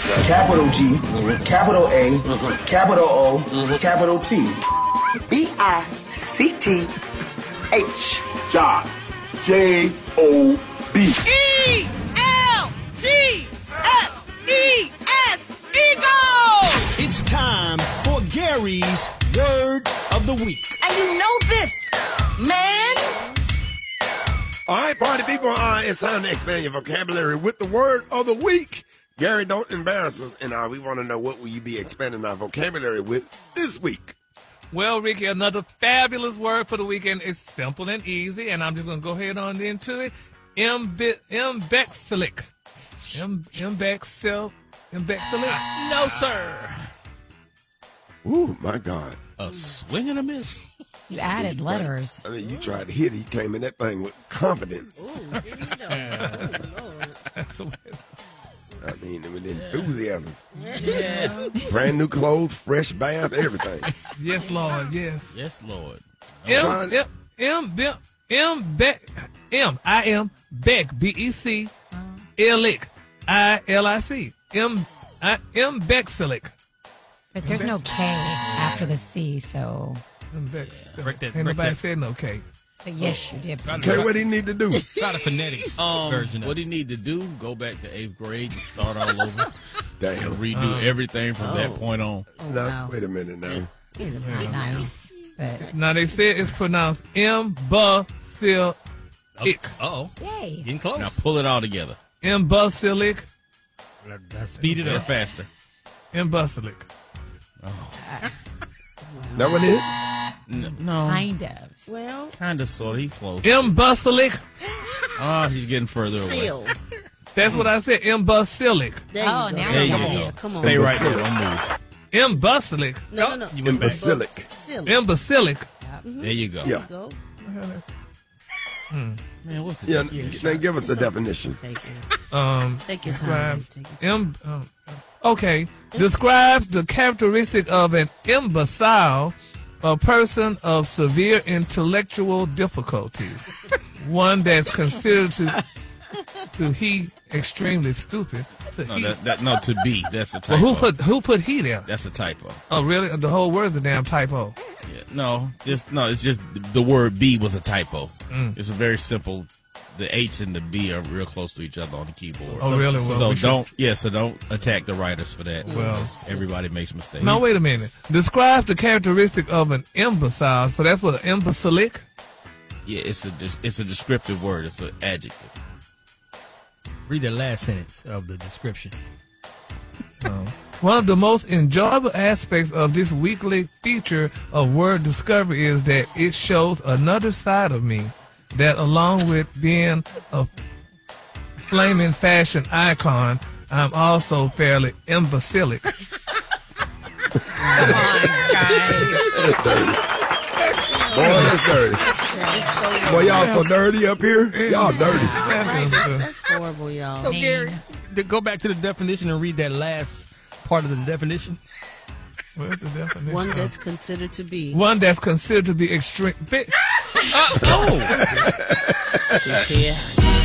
capital G, capital A, capital O, capital T. B-I-C-T-H. Job. J-O-B. E-L-G-S-E-S, Eagle! It's time for Gary's Word of the Week. And you know this, man. All right, party people, it's time to expand your vocabulary with the Word of the Week. Gary, don't embarrass us, and we want to know what will you be expanding our vocabulary with this week. Well, Ricky, another fabulous word for the weekend. It's simple and easy, and I'm just going to go ahead on into it. Imbecilic. Imbecilic? No, sir. Ooh, my God. A swing and a miss. You added letters. I mean, you tried to hit it. You came in that thing with confidence. Ooh, I mean, with enthusiasm. Yeah. Brand new clothes, fresh bath, everything. Yes, Lord, yes. Yes, Lord. I-am, Beck, B-E-C, Ilic, I-L-I-C, imbecilic. But there's no K after the C, so. Ain't nobody said no K. But yes, you did. Okay, what do you need to do? Try the phonetics version. What do you need to do? Go back to 8th grade and start all over. Damn. And redo everything from that point on. No, wait a minute now. Nice. But. Now, they said it's pronounced imbecilic. Uh-oh. Yay. Getting close. Now pull it all together. Imbecilic. Speed it up. Faster. Imbecilic. Oh. That one is? No. Kind of. Well, kind of, sort of. He's close. Imbecilic. Oh, he's getting further away. That's what I said. Imbecilic. There you go. Now there you Yeah, go. come on. Stay right there. Don't move. Imbecilic. No. You went back. Imbecilic. Imbecilic. There you go. Yeah. Go. Man, what's the Yeah, now give us the definition. Take your Describes time. okay. Describes the characteristic of an imbecile, a person of severe intellectual difficulties, one that's considered to he extremely stupid. To be. That's a typo. Well, who put he there? That's a typo. Oh, really? The whole word's a damn typo. Yeah, it's just the word be was a typo. It's a very simple. The H and the B are real close to each other on the keyboard. Oh, really? Well, so don't attack the writers for that. Well, everybody makes mistakes. Now wait a minute. Describes the characteristic of an imbecile. So that's what an imbecilic. Yeah, it's a descriptive word. It's an adjective. Read the last sentence of the description. One of the most enjoyable aspects of this weekly feature of Word Discovery is that it shows another side of me that, along with being a flaming fashion icon, I'm also fairly imbecilic. Come on, guys. Boy, that's dirty. Boy, y'all so dirty up here. Y'all dirty. That's horrible, y'all. So, Gary, go back to the definition and read that last part of the definition. Where's the definition? One that's considered to be. One that's considered to be extreme. Yeah.